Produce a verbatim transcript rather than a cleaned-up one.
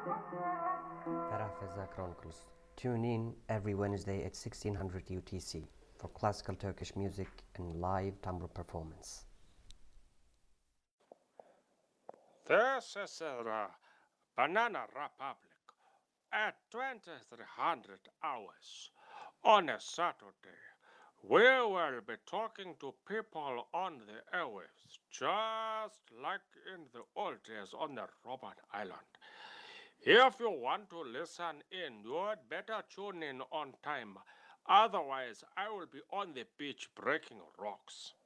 Ferah Chronicles. Tune in every Wednesday at sixteen hundred U T C for classical Turkish music and live tambour performance. This is the Banana Republic at twenty-three hundred hours on a Saturday. We will be talking to people on the airwaves, just like in the old days on the Robert Island. If you want to listen in, you'd better tune in on time. Otherwise, I will be on the beach breaking rocks.